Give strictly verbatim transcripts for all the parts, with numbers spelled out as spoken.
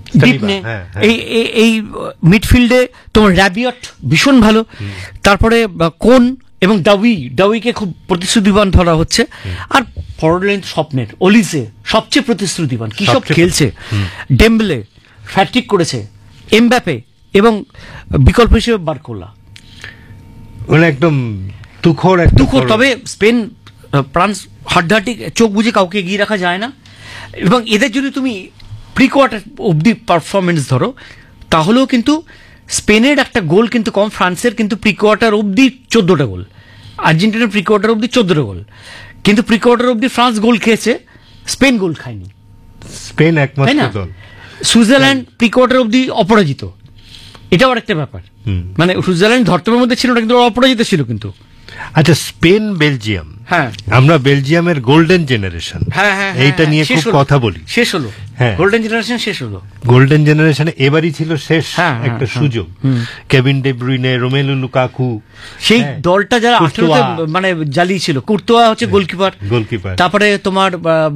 ডিপনে এই এই মিডফিল্ডে তোমার র্যাবিয়ট ভীষণ ভালো, তারপরে কোন এবং ডাউই ডাউইকে খুব প্রতিশ্রুতিবান ধরা হচ্ছে, আর ফরওয়ার্ড লাইন স্বপ্নের ওলিসে সবচেয়ে প্রতিশ্রুতিবান, কি সব খেলছে, ডেম্বলে ফ্যাট্রিক করেছে, এমবাপে এবং বিকল্প হিসেবে বারকোলা, মানে একদম তুখর তুখর। তবে স্পেন ফ্রান্স হাড্ডাহাড্ডি, চোখ বুঝে কাউকে এগিয়ে রাখা যায় না, এবং এদের যদি তুমি প্রি কোয়ার্টার অব্দি পারফরমেন্স ধরো তাহলেও কিন্তু স্পেনের একটা গোল কিন্তু কম, ফ্রান্সের কিন্তু প্রি কোয়ার্টার অব্দি চোদ্দটা গোল, আর্জেন্টিনার প্রি কোয়ার্টার অব্দি চোদ্দটা গোল, কিন্তু প্রি কোয়ার্টার অব্দি ফ্রান্স গোল খেয়েছে, স্পেন গোল খায়নি। স্পেন একমাত্র দল। সুইজারল্যান্ড প্রি কোয়ার্টার অব্দি অপরাজিত, এটাও একটা ব্যাপার, মানে সুইজারল্যান্ড ধর্তব্যের মধ্যে ছিল না কিন্তু অপরাজিত ছিল কিন্তু। আচ্ছা, স্পেন বেলজিয়াম, হ্যাঁ আমরা বেলজিয়ামের গোল্ডেন জেনারেশন, হ্যাঁ হ্যাঁ এইটা নিয়ে খুব কথা বলি, শেষ হলো, হ্যাঁ গোল্ডেন জেনারেশন শেষ হলো, গোল্ডেন জেনারেশনে এবারই ছিল শেষ একটা সুযোগ, Kevin De Bruyne, Romelu Lukaku, সেই দলটা যারা আঠারোতে মানে জ্বালিয়ে ছিল, কুর্তোয়া হচ্ছে গোলকিপার, গোলকিপার তারপরে তোমার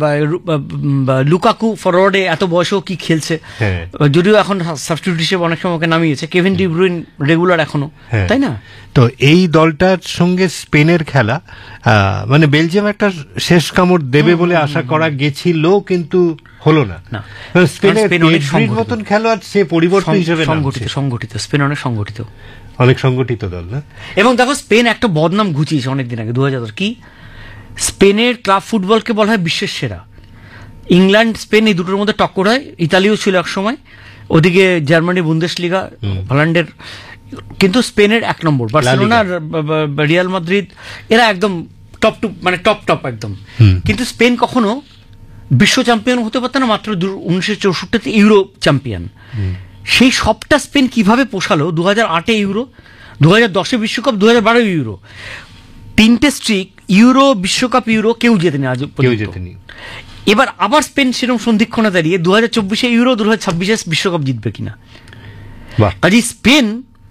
লুকাকু ফরওয়ার্ডে এত বয়সেও কি খেলছে, যদিও এখন সাবস্টিটিউট হিসেবে অনেক সময় ওকে নামিয়েছে, কেভিন ডি ব্রুইন রেগুলার এখনো, তাই না? তো এই দলটার সঙ্গে স্পেনের খেলা, মানে বেলজিয়াম একটা শেষ কামড় দেবে বলে আশা করা গেছিল, কিন্তু হলো না। স্পেনের মতন খেলোয়াড় সে পরিবর্তন হিসেবে সংগঠিত সংগঠিত স্পেন অনেক সংগঠিত, অনেক সংগঠিত দল না। এবং দেখো স্পেন একটা বদনাম ঘুচিয়েছে অনেকদিন আগে, দু হাজার কি স্পেনের ক্লাব ফুটবলকে বলা হয় বিশ্বের সেরা, ইংল্যান্ড স্পেন এই দুটোর মধ্যে টক্কর হয়, ইতালিও ছিল এক সময়, ওদিকে জার্মানি বুন্দেসলিগা, হল্যান্ডের, কিন্তু স্পেনের এক নম্বর, বার্সেলোনা, রিয়াল মাদ্রিদ এরা একদম টপ টু, মানে টপ টপ একদম। কিন্তু স্পেন কখনো বিশ্ব চ্যাম্পিয়ন হতে পারত না, মাত্র উনিশশো চৌষট্টিতে ইউরো চ্যাম্পিয়ন। সেই সবটা স্পেন কিভাবে পোষালো, দু হাজার আটে ইউরো, দু হাজার দশে বিশ্বকাপ, দু হাজার বারো ইউরো, তিনটে স্ট্রিক ইউরো বিশ্বকাপ ইউরো কেউ জেতেনি আজ পর্যন্ত। এবার আবার স্পেন সেরকম সন্ধিক্ষণে দাঁড়িয়ে দু হাজার চব্বিশে ইউরো, দু হাজার ছাব্বিশে বিশ্বকাপ জিতবে কিনা। কাজে স্পেন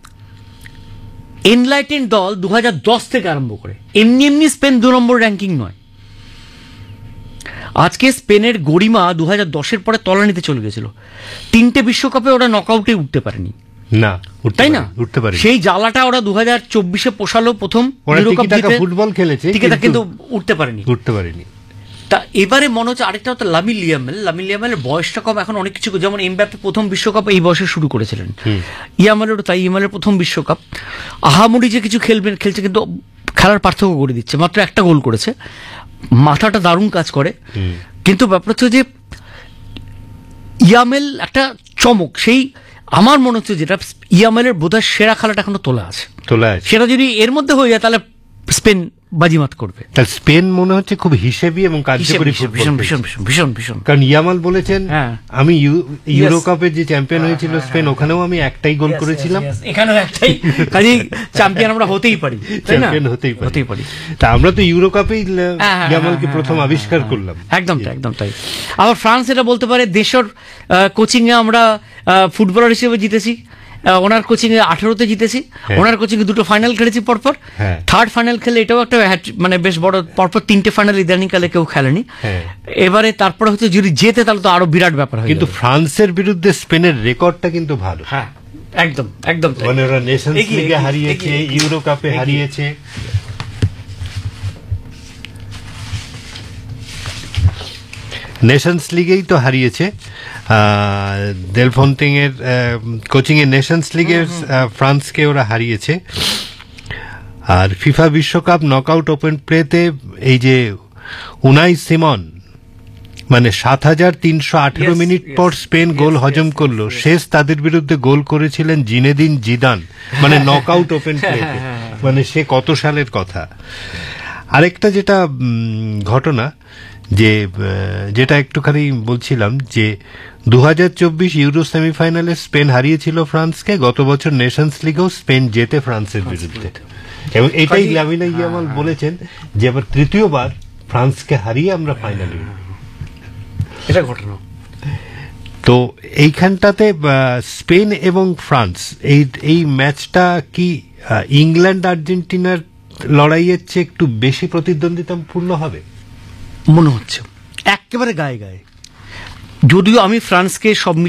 এনলাইটেন দল দু হাজার দশ থেকে আরম্ভ করে, এমনি এমনি স্পেন দু নম্বর র্যাঙ্কিং নয়। আজকে স্পেনের গরিমা দু হাজার দশের পরে তলানিতে চলে গেছিল, তিনটে বিশ্বকাপে ওরা নকআউটে উঠতে পারেনি, না তাই না? উঠতে পারে, সেই জ্বালাটা ওরা দু হাজার চব্বিশে পোষালো, প্রথম ফুটবল খেলেছে কিন্তু উঠতে পারেনি উঠতে পারেনি তা এবারে মনে হচ্ছে আরেকটা হতো লামিন ইয়ামাল, লামিন ইয়ামালের বয়সটা কম, এখন অনেক কিছু, যেমন এমবাপ্পে প্রথম বিশ্বকাপ এই বয়সে শুরু করেছিলেন, ইয়ামালেরও তাই, ইয়ামালের প্রথম বিশ্বকাপ, আহামরি যে কিছু খেলবেন খেলছে, কিন্তু খেলার পার্থক্য করে দিচ্ছে, মাত্র একটা গোল করেছে, মাথাটা দারুণ কাজ করে, কিন্তু ব্যাপার হচ্ছে যে ইয়ামেল একটা চমক, সেই আমার মনে হচ্ছে যেটা ইয়ামেলের বোধহয় সেরা খেলাটা এখনো তোলা আছে, তোলা আছে, সেটা যদি এর মধ্যে হয়ে যায় তাহলে স্পেন বাজিমাত করবে। তাহলে স্পেন মনে হচ্ছে খুব হিসেবি এবং কার্যকরী, ভীষণ ভীষণ ভীষণ ভীষণ কারণ ইয়ামাল বলেছেন আমি ইউরো কাপের যে চ্যাম্পিয়ন হয়েছিল স্পেন, ওখানেও আমি একটাই গোল করেছিলাম, এখানেও একটাই, কাজেই চ্যাম্পিয়ন আমরা হতেই পারি, চ্যাম্পিয়ন হতেই হতেই পারি। তা আমরা তো ইউরো কাপেই ইয়ামালকে প্রথম আবিষ্কার করলাম, একদম তাই, একদম তাই। আবার ফ্রান্স এটা বলতে পারে দেশের কোচিং এ আমরা ফুটবলার হিসেবে জিতেছি, ওনার কোচিং এ আঠারোতে জিতেছি, ওনার কোচিং এ দুটো ফাইনাল খেলেছি পরপর, থার্ড ফাইনাল খেলে এটাও একটা মানে বেশ বড়, পরপর তিনটে ফাইনাল ইদানিং কালে কেউ খেলেনি, এবারে তারপরে হচ্ছে যদি জেতে তাহলে তো আরো বিরাট ব্যাপার হয়। কিন্তু ফ্রান্সের বিরুদ্ধে স্পেনের রেকর্ডটা কিন্তু ভালো, হ্যাঁ একদম একদম, মানে ওরা নেশনস লিগে হারিয়েছে, ইউরো কাপে হারিয়েছে, নেশনস লিগেই তো হারিয়েছে, দেল ফন্টিং এর কোচিং এ নেশনস লিগে ফ্রান্সকে ওরা হারিয়েছে, আর ফিফা বিশ্বকাপ নকআউট ওপেন প্লেতে এই যে উনাই সিমন মানে সাত হাজার তিনশো আঠেরো মিনিট পর স্পেন গোল হজম করলো, শেষ তাদের বিরুদ্ধে গোল করেছিলেন জিনেদিন জিদান, মানে নকআউট ওপেন প্লেতে, মানে সে কত সালের কথা। আরেকটা যেটা ঘটনা, যে যেটা একটুখানি বলছিলাম, যে দু হাজার চব্বিশ ইউরো সেমিফাইনালে স্পেন হারিয়েছিল ফ্রান্সকে, গত বছর নেশনস লিগেও স্পেন জেতে ফ্রান্সের বিরুদ্ধে, এবং এটাই লামিন ইয়ামাল বলেছেন যে আবার তৃতীয়বার ফ্রান্সকে হারিয়ে আমরা ফাইনালে, এটা ঘটনা। তো এইখানটাতে স্পেন এবং ফ্রান্স এই এই ম্যাচটা কি ইংল্যান্ড আর্জেন্টিনার লড়াইয়ের চেয়ে একটু বেশি প্রতিদ্বন্দ্বিতাপূর্ণ হবে মনে হচ্ছে, একেবারে গায়ে গায়ে, যদিও আমি ফ্রান্সকে সব